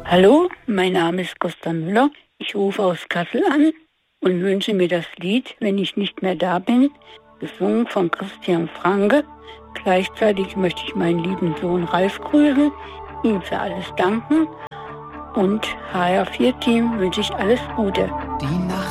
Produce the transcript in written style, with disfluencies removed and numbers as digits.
Hallo, mein Name ist Costa Müller. Ich rufe aus Kassel an und wünsche mir das Lied "Wenn ich nicht mehr da bin", gesungen von Christian Franke. Gleichzeitig möchte ich meinen lieben Sohn Ralf grüßen, ihm für alles danken und HR4-Team wünsche ich alles Gute. Die Nacht